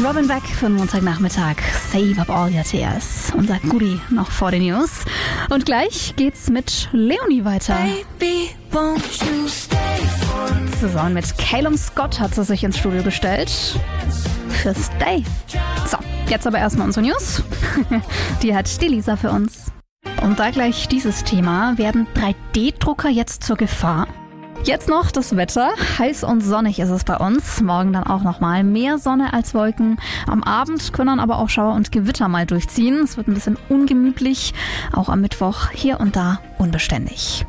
Robin Beck für den Montagnachmittag. Save up all your tears. Unser Goodie noch vor den News. Und gleich geht's mit Leonie weiter. Baby, won't you stay for me? Zusammen mit Calum Scott hat sie sich ins Studio gestellt. Für Stay. So, jetzt aber erstmal unsere News. Die hat die Lisa für uns. Und da gleich dieses Thema. Werden 3D-Drucker jetzt zur Gefahr? Jetzt noch das Wetter. Heiß und sonnig ist es bei uns. Morgen dann auch nochmal mehr Sonne als Wolken. Am Abend können dann aber auch Schauer und Gewitter mal durchziehen. Es wird ein bisschen ungemütlich. Auch am Mittwoch hier und da unbeständig.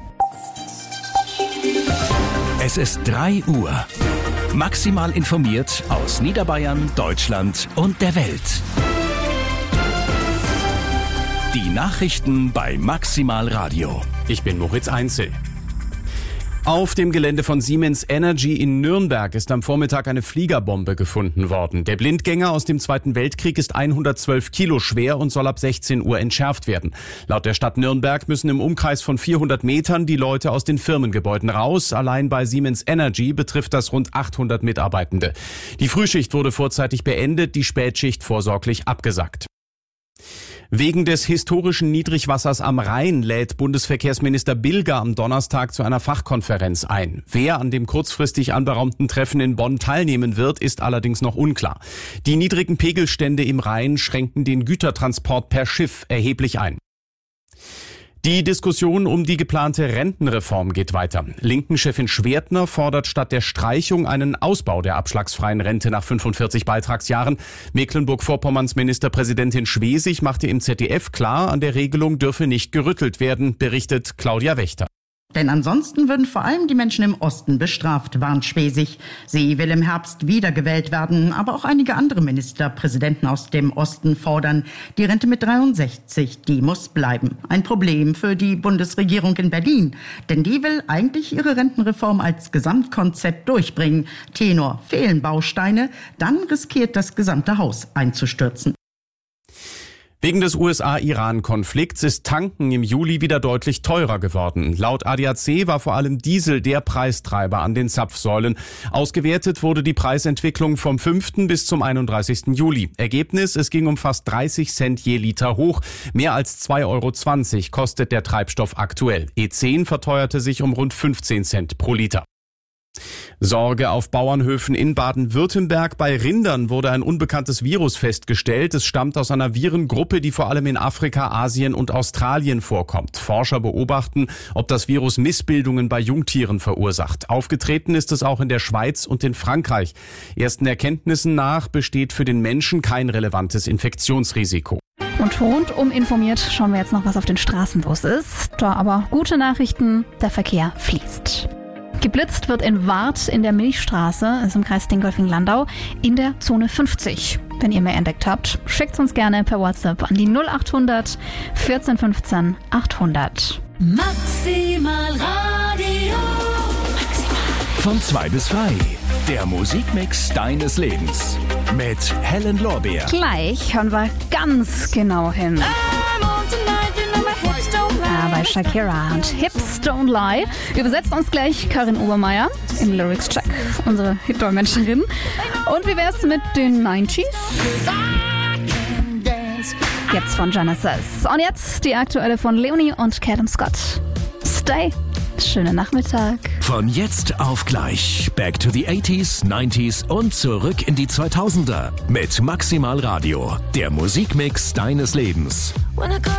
Es ist 3 Uhr. Maximal informiert aus Niederbayern, Deutschland und der Welt. Die Nachrichten bei Maximal Radio. Ich bin Moritz Einzel. Auf dem Gelände von Siemens Energy in Nürnberg ist am Vormittag eine Fliegerbombe gefunden worden. Der Blindgänger aus dem Zweiten Weltkrieg ist 112 Kilo schwer und soll ab 16 Uhr entschärft werden. Laut der Stadt Nürnberg müssen im Umkreis von 400 Metern die Leute aus den Firmengebäuden raus. Allein bei Siemens Energy betrifft das rund 800 Mitarbeitende. Die Frühschicht wurde vorzeitig beendet, die Spätschicht vorsorglich abgesagt. Wegen des historischen Niedrigwassers am Rhein lädt Bundesverkehrsminister Bilger am Donnerstag zu einer Fachkonferenz ein. Wer an dem kurzfristig anberaumten Treffen in Bonn teilnehmen wird, ist allerdings noch unklar. Die niedrigen Pegelstände im Rhein schränken den Gütertransport per Schiff erheblich ein. Die Diskussion um die geplante Rentenreform geht weiter. Linken-Chefin Schwertner fordert statt der Streichung einen Ausbau der abschlagsfreien Rente nach 45 Beitragsjahren. Mecklenburg-Vorpommerns Ministerpräsidentin Schwesig machte im ZDF klar, an der Regelung dürfe nicht gerüttelt werden, berichtet Claudia Wächter. Denn ansonsten würden vor allem die Menschen im Osten bestraft, warnt Schwesig. Sie will im Herbst wiedergewählt werden, aber auch einige andere Ministerpräsidenten aus dem Osten fordern, die Rente mit 63, die muss bleiben. Ein Problem für die Bundesregierung in Berlin, denn die will eigentlich ihre Rentenreform als Gesamtkonzept durchbringen. Tenor: fehlen Bausteine, dann riskiert das gesamte Haus einzustürzen. Wegen des USA-Iran-Konflikts ist Tanken im Juli wieder deutlich teurer geworden. Laut ADAC war vor allem Diesel der Preistreiber an den Zapfsäulen. Ausgewertet wurde die Preisentwicklung vom 5. bis zum 31. Juli. Ergebnis: es ging um fast 30 Cent je Liter hoch. Mehr als 2,20 € kostet der Treibstoff aktuell. E10 verteuerte sich um rund 15 Cent pro Liter. Sorge auf Bauernhöfen in Baden-Württemberg. Bei Rindern wurde ein unbekanntes Virus festgestellt. Es stammt aus einer Virengruppe, die vor allem in Afrika, Asien und Australien vorkommt. Forscher beobachten, ob das Virus Missbildungen bei Jungtieren verursacht. Aufgetreten ist es auch in der Schweiz und in Frankreich. Ersten Erkenntnissen nach besteht für den Menschen kein relevantes Infektionsrisiko. Und rundum informiert schauen wir jetzt noch, was auf den Straßen los ist. Da aber gute Nachrichten, der Verkehr fließt. Geblitzt wird in Warth in der Milchstraße, ist im Kreis Dingolfing-Landau, in der Zone 50. Wenn ihr mehr entdeckt habt, schickt uns gerne per WhatsApp an die 0800 14 15 800. Maximal Radio. Von 2 bis 3. Der Musikmix deines Lebens. Mit Helen Lorbeer. Gleich hören wir ganz genau hin. Bei Shakira und Hips Don't Lie. Übersetzt uns gleich Karin Obermeier im Lyrics-Check, unsere Hit-Dolmetscherin. Und wie wär's mit den 90s? Jetzt von Genesis. Und jetzt die aktuelle von Leonie und Calum Scott. Stay. Schönen Nachmittag. Von jetzt auf gleich. Back to the 80s, 90s und zurück in die 2000er. Mit Maximal Radio. Der Musikmix deines Lebens.